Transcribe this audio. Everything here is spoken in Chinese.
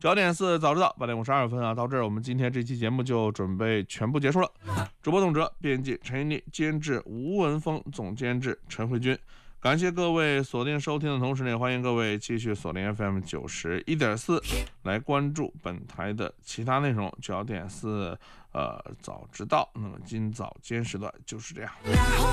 9点4早知道8点52分啊，到这儿我们今天这期节目就准备全部结束了。主播董哲，编辑陈一妮，监制吴文峰，总监制陈慧君。感谢各位锁定收听的同时呢，也欢迎各位继续锁定 FM 91.4来关注本台的其他内容。9点4早知道，那么今早间时段就是这样。